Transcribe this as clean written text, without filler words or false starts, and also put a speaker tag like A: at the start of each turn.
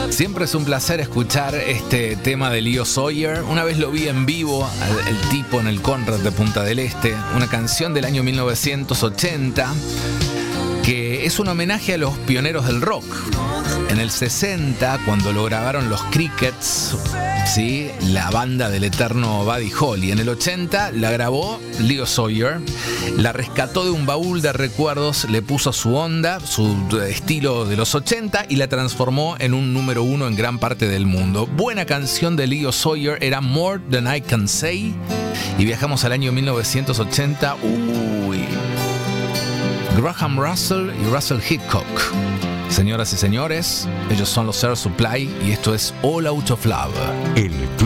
A: Siempre es un placer escuchar este tema de Leo Sayer. Una vez lo vi en vivo, el tipo en el Conrad de Punta del Este, una canción del año 1980 que es un homenaje a los pioneros del rock. En el 60, cuando lo grabaron los Crickets, ¿sí?, la banda del eterno Buddy Holly. En el 80 la grabó Leo Sayer, la rescató de un baúl de recuerdos, le puso su onda, su estilo de los 80 y la transformó en un número uno en gran parte del mundo. Buena canción de Leo Sayer, era More Than I Can Say. Y viajamos al año 1980. Graham Russell y Russell Hitchcock. Señoras y señores, ellos son los Air Supply y esto es All Out of Love.
B: El